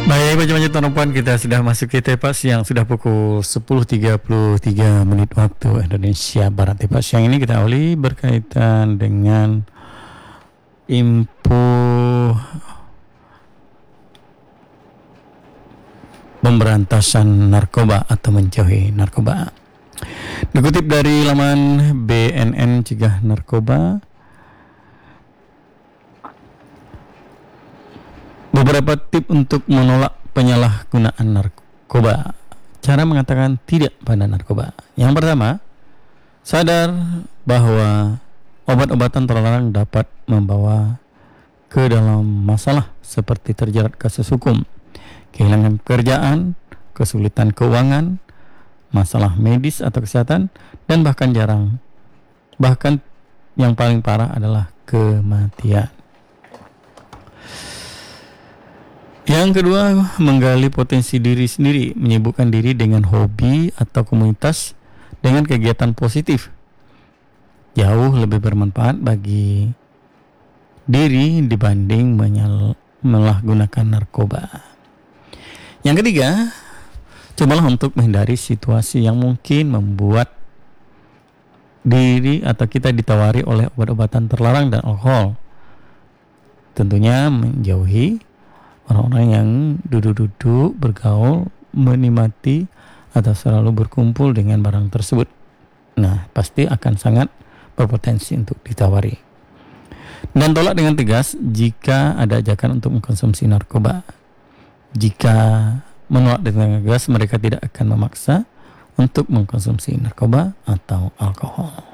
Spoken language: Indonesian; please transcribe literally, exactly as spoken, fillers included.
Baik, macam-macam tuan-puan, kita sudah masuk ke Tepat Siang, sudah pukul sepuluh tiga puluh tiga menit waktu Indonesia Barat. Tepat Siang ini kita awali berkaitan dengan info pemberantasan narkoba atau menjauhi narkoba. Dikutip dari laman B N N Cegah Narkoba, beberapa tip untuk menolak penyalahgunaan narkoba. Cara mengatakan tidak pada narkoba. Yang pertama, sadar bahwa obat-obatan terlarang dapat membawa ke dalam masalah seperti terjerat kasus hukum, kehilangan pekerjaan, kesulitan keuangan, masalah medis atau kesehatan, dan bahkan jarang, bahkan yang paling parah adalah kematian. Yang kedua, menggali potensi diri sendiri, menyibukkan diri dengan hobi atau komunitas dengan kegiatan positif. Jauh lebih bermanfaat bagi diri dibanding menyalahgunakan narkoba. Yang ketiga, cobalah untuk menghindari situasi yang mungkin membuat diri atau kita ditawari oleh obat-obatan terlarang dan alkohol. Tentunya menjauhi orang-orang yang duduk-duduk, bergaul, menikmati, atau selalu berkumpul dengan barang tersebut. Nah, pasti akan sangat berpotensi untuk ditawari. Dan tolak dengan tegas jika ada ajakan untuk mengkonsumsi narkoba. Jika menolak dengan tegas, mereka tidak akan memaksa untuk mengkonsumsi narkoba atau alkohol.